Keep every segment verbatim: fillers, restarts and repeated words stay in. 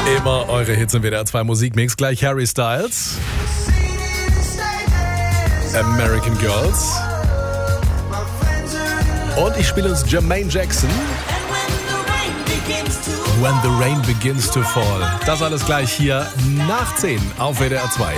Immer eure Hits im W D R zwei Musikmix. Gleich Harry Styles, American Girls. Und ich spiele uns Jermaine Jackson, When the Rain Begins to Fall. Das alles gleich hier nach zehn auf W D R zwei.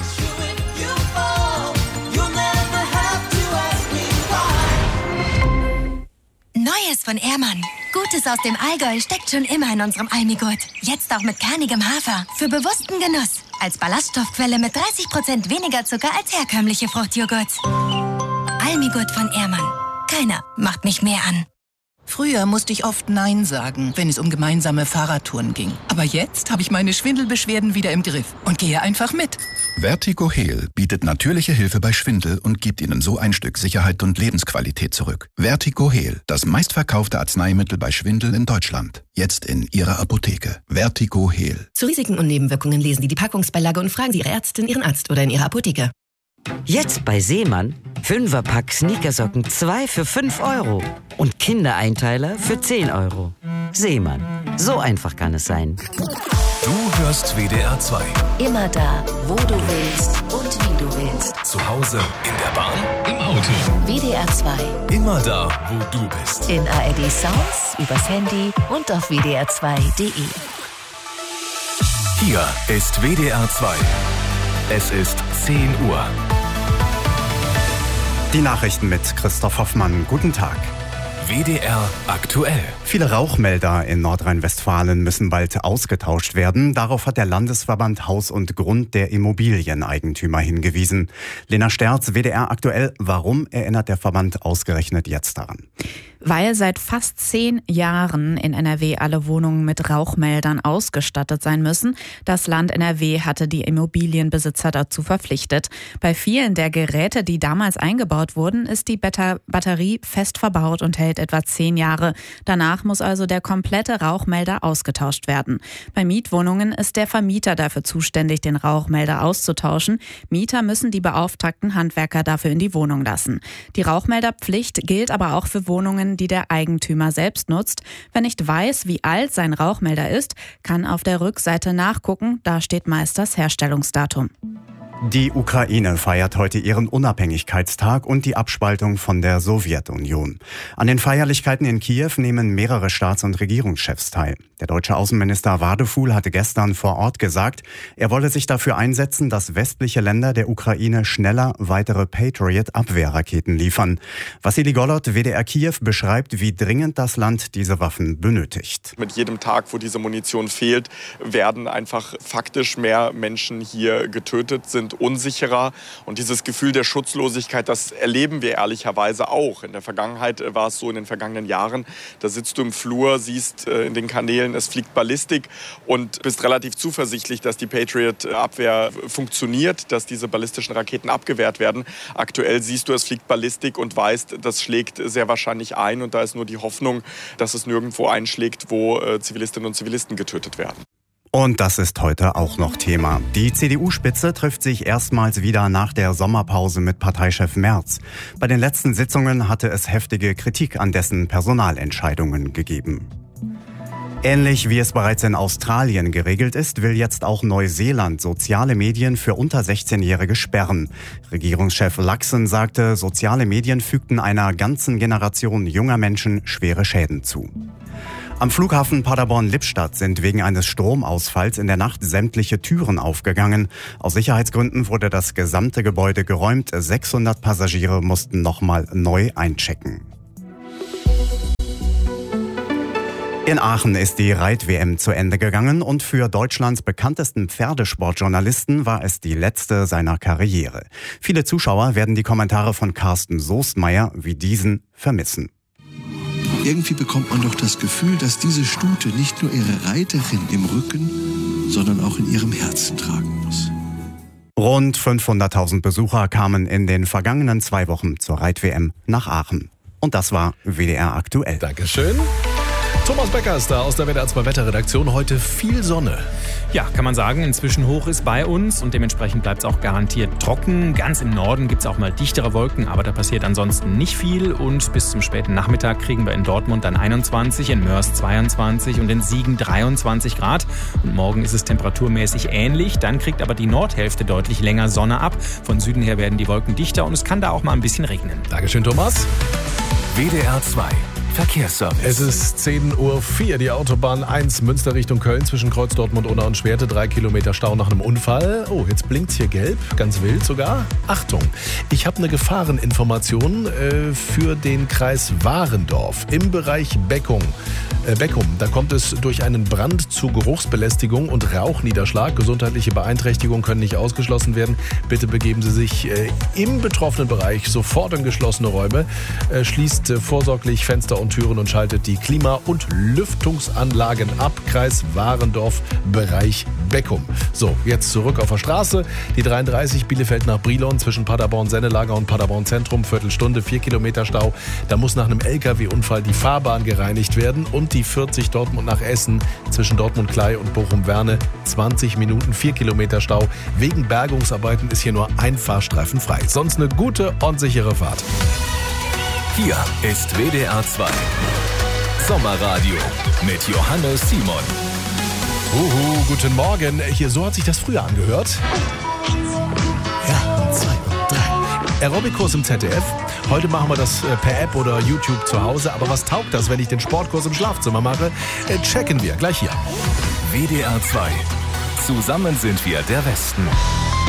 Neues von Ehrmann. Gutes aus dem Allgäu steckt schon immer in unserem Almigurt. Jetzt auch mit kernigem Hafer. Für bewussten Genuss. Als Ballaststoffquelle mit dreißig Prozent weniger Zucker als herkömmliche Fruchtjoghurts. Almigurt von Ehrmann. Keiner macht mich mehr an. Früher musste ich oft Nein sagen, wenn es um gemeinsame Fahrradtouren ging. Aber jetzt habe ich meine Schwindelbeschwerden wieder im Griff und gehe einfach mit. Vertigo Heal bietet natürliche Hilfe bei Schwindel und gibt Ihnen so ein Stück Sicherheit und Lebensqualität zurück. Vertigo Heal, das meistverkaufte Arzneimittel bei Schwindel in Deutschland. Jetzt in Ihrer Apotheke. Vertigo Heal. Zu Risiken und Nebenwirkungen lesen Sie die Packungsbeilage und fragen Sie Ihre Ärztin, Ihren Arzt oder in Ihrer Apotheke. Jetzt bei Seemann Fünferpack Sneakersocken zwei für fünf Euro und Kindereinteiler für zehn Euro. Seemann, so einfach kann es sein. Du hörst W D R zwei. Immer da, wo du willst und wie du willst. Zu Hause, in der Bahn, im Auto. W D R zwei. Immer da, wo du bist. In A R D Sounds, übers Handy und auf w d r zwei punkt d e. Hier ist W D R zwei. Es ist zehn Uhr. Die Nachrichten mit Christoph Hoffmann. Guten Tag. W D R aktuell. Viele Rauchmelder in Nordrhein-Westfalen müssen bald ausgetauscht werden. Darauf hat der Landesverband Haus und Grund der Immobilieneigentümer hingewiesen. Lena Sterz, W D R aktuell. Warum erinnert der Verband ausgerechnet jetzt daran? Weil seit fast zehn Jahren in N R W alle Wohnungen mit Rauchmeldern ausgestattet sein müssen. Das Land N R W hatte die Immobilienbesitzer dazu verpflichtet. Bei vielen der Geräte, die damals eingebaut wurden, ist die Batterie fest verbaut und hält etwa zehn Jahre. Danach muss also der komplette Rauchmelder ausgetauscht werden. Bei Mietwohnungen ist der Vermieter dafür zuständig, den Rauchmelder auszutauschen. Mieter müssen die beauftragten Handwerker dafür in die Wohnung lassen. Die Rauchmelderpflicht gilt aber auch für Wohnungen, die der Eigentümer selbst nutzt. Wer nicht weiß, wie alt sein Rauchmelder ist, kann auf der Rückseite nachgucken. Da steht meist das Herstellungsdatum. Die Ukraine feiert heute ihren Unabhängigkeitstag und die Abspaltung von der Sowjetunion. An den Feierlichkeiten in Kiew nehmen mehrere Staats- und Regierungschefs teil. Der deutsche Außenminister Wadefuhl hatte gestern vor Ort gesagt, er wolle sich dafür einsetzen, dass westliche Länder der Ukraine schneller weitere Patriot-Abwehrraketen liefern. Wassili Golod, W D R Kiew, beschreibt, wie dringend das Land diese Waffen benötigt. Mit jedem Tag, wo diese Munition fehlt, werden einfach faktisch mehr Menschen hier getötet, sind unsicherer. Und dieses Gefühl der Schutzlosigkeit, das erleben wir ehrlicherweise auch. In der Vergangenheit war es so, in den vergangenen Jahren, da sitzt du im Flur, siehst in den Kanälen, es fliegt Ballistik und bist relativ zuversichtlich, dass die Patriot-Abwehr funktioniert, dass diese ballistischen Raketen abgewehrt werden. Aktuell siehst du, es fliegt Ballistik und weißt, das schlägt sehr wahrscheinlich ein. Und da ist nur die Hoffnung, dass es nirgendwo einschlägt, wo Zivilistinnen und Zivilisten getötet werden. Und das ist heute auch noch Thema. Die C D U-Spitze trifft sich erstmals wieder nach der Sommerpause mit Parteichef Merz. Bei den letzten Sitzungen hatte es heftige Kritik an dessen Personalentscheidungen gegeben. Ähnlich wie es bereits in Australien geregelt ist, will jetzt auch Neuseeland soziale Medien für unter sechzehnjährige sperren. Regierungschef Luxon sagte, soziale Medien fügten einer ganzen Generation junger Menschen schwere Schäden zu. Am Flughafen Paderborn-Lippstadt sind wegen eines Stromausfalls in der Nacht sämtliche Türen aufgegangen. Aus Sicherheitsgründen wurde das gesamte Gebäude geräumt. sechshundert Passagiere mussten nochmal neu einchecken. In Aachen ist die Reit-W M zu Ende gegangen und für Deutschlands bekanntesten Pferdesportjournalisten war es die letzte seiner Karriere. Viele Zuschauer werden die Kommentare von Carsten Soestmeier wie diesen vermissen. Irgendwie bekommt man doch das Gefühl, dass diese Stute nicht nur ihre Reiterin im Rücken, sondern auch in ihrem Herzen tragen muss. Rund fünfhunderttausend Besucher kamen in den vergangenen zwei Wochen zur Reit-W M nach Aachen. Und das war W D R aktuell. Dankeschön. Thomas Becker ist da aus der W D R zwei Wetterredaktion. Heute viel Sonne. Ja, kann man sagen, inzwischen hoch ist bei uns und dementsprechend bleibt es auch garantiert trocken. Ganz im Norden gibt es auch mal dichtere Wolken, aber da passiert ansonsten nicht viel. Und bis zum späten Nachmittag kriegen wir in Dortmund dann einundzwanzig, in Mörs zweiundzwanzig und in Siegen dreiundzwanzig Grad. Und morgen ist es temperaturmäßig ähnlich. Dann kriegt aber die Nordhälfte deutlich länger Sonne ab. Von Süden her werden die Wolken dichter und es kann da auch mal ein bisschen regnen. Dankeschön, Thomas. W D R zwei Verkehrsservice. Es ist zehn Uhr vier, die Autobahn eins Münster Richtung Köln zwischen Kreuz Dortmund, Unna und Schwerte. Drei Kilometer Stau nach einem Unfall. Oh, jetzt blinkt's hier gelb, ganz wild sogar. Achtung, ich habe eine Gefahreninformation äh, für den Kreis Warendorf im Bereich Beckum. Äh, Beckum, da kommt es durch einen Brand zu Geruchsbelästigung und Rauchniederschlag. Gesundheitliche Beeinträchtigungen können nicht ausgeschlossen werden. Bitte begeben Sie sich äh, im betroffenen Bereich sofort in geschlossene Räume. Äh, schließt äh, vorsorglich Fenster und Türen und schaltet die Klima- und Lüftungsanlagen ab. Kreis Warendorf, Bereich Beckum. So, jetzt zurück auf der Straße. Die dreiunddreißig Bielefeld nach Brilon zwischen Paderborn-Sennelager und Paderborn-Zentrum. Viertelstunde, vier Kilometer Stau. Da muss nach einem L K W-Unfall die Fahrbahn gereinigt werden. Und die vierzig Dortmund nach Essen zwischen Dortmund-Klei und Bochum-Werne. zwanzig Minuten, vier Kilometer Stau. Wegen Bergungsarbeiten ist hier nur ein Fahrstreifen frei. Sonst eine gute und sichere Fahrt. Hier ist W D R zwei Sommerradio mit Johannes Simon. Uhu, guten Morgen. Hier, so hat sich das früher angehört. Ja, und zwei und drei. Aerobic-Kurs im Z D F. Heute machen wir das per App oder YouTube zu Hause. Aber was taugt das, wenn ich den Sportkurs im Schlafzimmer mache? Äh, checken wir gleich hier. W D R zwei. Zusammen sind wir der Westen.